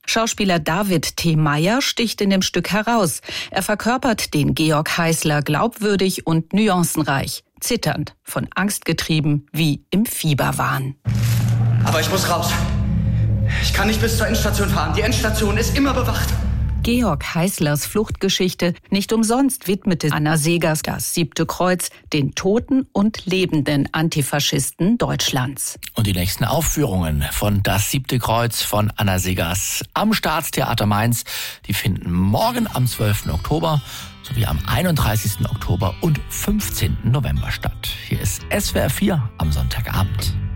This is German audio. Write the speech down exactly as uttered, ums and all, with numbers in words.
Schauspieler David T. Meyer sticht in dem Stück heraus. Er verkörpert den Georg Heißler glaubwürdig und nuancenreich, zitternd, von Angst getrieben, wie im Fieberwahn. Aber ich muss raus. Ich kann nicht bis zur Endstation fahren. Die Endstation ist immer bewacht. Georg Heißlers Fluchtgeschichte, nicht umsonst widmete Anna Seghers das Siebte Kreuz den toten und lebenden Antifaschisten Deutschlands. Und die nächsten Aufführungen von Das Siebte Kreuz von Anna Seghers am Staatstheater Mainz, die finden morgen am zwölften Oktober sowie am einunddreißigsten Oktober und fünfzehnten November statt. Hier ist S W R vier am Sonntagabend.